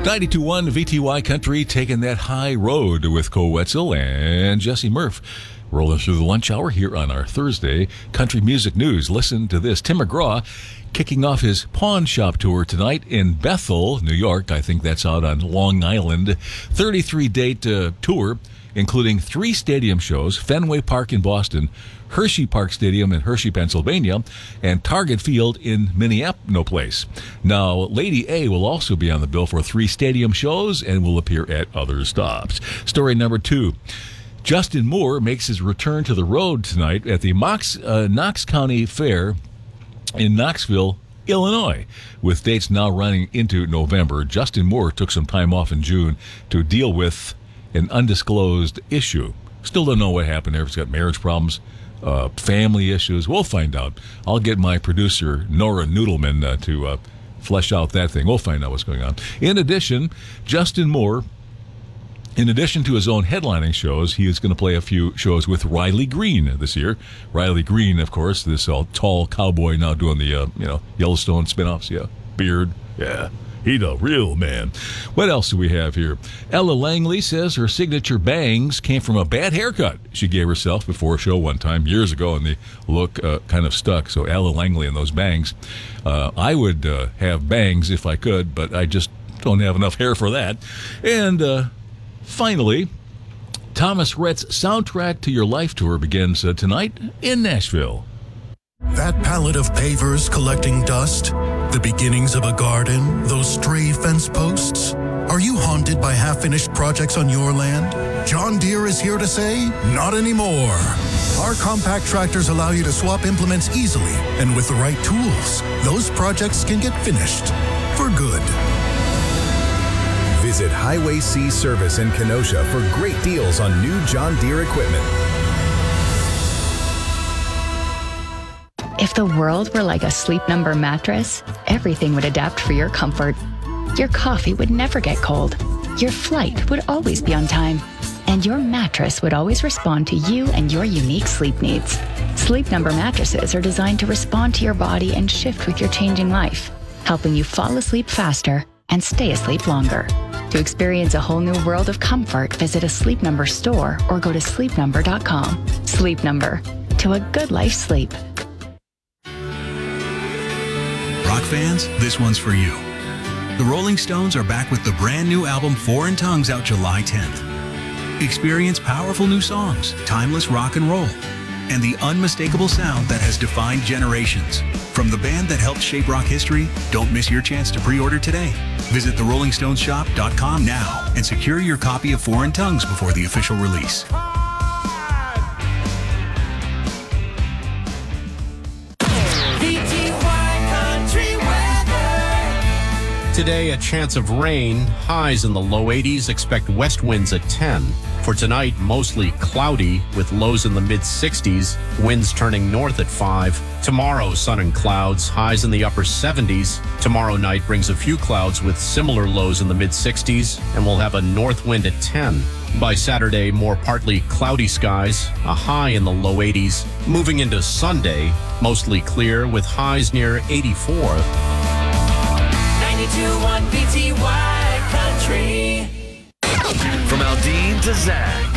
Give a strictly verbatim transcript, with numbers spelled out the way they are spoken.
ninety-two point one V T Y Country taking that high road with Cole Wetzel and Jesse Murph. Rolling through the lunch hour here on our Thursday Country Music News. Listen to this. Tim McGraw kicking off his pawn shop tour tonight in Bethel, New York. I think that's out on Long Island. thirty-three date uh, tour, including three stadium shows: Fenway Park in Boston, Hershey Park Stadium in Hershey, Pennsylvania, and Target Field in Minneapolis. Now, Lady A will also be on the bill for three stadium shows and will appear at other stops. Story number two. Justin Moore makes his return to the road tonight at the Mox, uh, Knox County Fair in Knoxville, Illinois, with dates now running into November. Justin Moore took some time off in June to deal with an undisclosed issue. Still don't know what happened there. He's got marriage problems, uh, family issues. We'll find out. I'll get my producer, Nora Noodleman, uh, to uh, flesh out that thing. We'll find out what's going on. In addition, Justin Moore, in addition to his own headlining shows, he is going to play a few shows with Riley Green this year. Riley Green, of course, this uh, tall cowboy now doing the uh, you know Yellowstone spinoffs. Yeah, beard. Yeah, he the real man. What else do we have here? Ella Langley says her signature bangs came from a bad haircut she gave herself before a show one time years ago, and the look uh, kind of stuck. So Ella Langley and those bangs. Uh, I would uh, have bangs if I could, but I just don't have enough hair for that. And uh, finally, Thomas Rhett's Soundtrack to Your Life tour begins uh, tonight in Nashville. That pallet of pavers collecting dust, the beginnings of a garden, those stray fence posts. Are you haunted by half-finished projects on your land? John Deere is here to say, not anymore. Our compact tractors allow you to swap implements easily, and with the right tools, those projects can get finished for good. Visit Highway C Service in Kenosha for great deals on new John Deere equipment. If the world were like a Sleep Number mattress, everything would adapt for your comfort. Your coffee would never get cold. Your flight would always be on time. And your mattress would always respond to you and your unique sleep needs. Sleep Number mattresses are designed to respond to your body and shift with your changing life, helping you fall asleep faster and stay asleep longer. To experience a whole new world of comfort, visit a Sleep Number store or go to sleep number dot com. Sleep Number. To a good life sleep. Rock fans, this one's for you. The Rolling Stones are back with the brand new album Foreign Tongues out July tenth. Experience powerful new songs, timeless rock and roll, and the unmistakable sound that has defined generations. From the band that helped shape rock history, don't miss your chance to pre-order today. Visit the rolling stones shop dot com now and secure your copy of Foreign Tongues before the official release. Today, a chance of rain, highs in the low eighties, expect west winds at ten. For tonight, mostly cloudy with lows in the mid sixties, winds turning north at five. Tomorrow, sun and clouds, highs in the upper seventies. Tomorrow night brings a few clouds with similar lows in the mid sixties, and we'll have a north wind at ten. By Saturday, more partly cloudy skies, a high in the low eighties. Moving into Sunday, mostly clear with highs near eighty-four. ninety-two point one V T Y Country. From Aldine to Zach,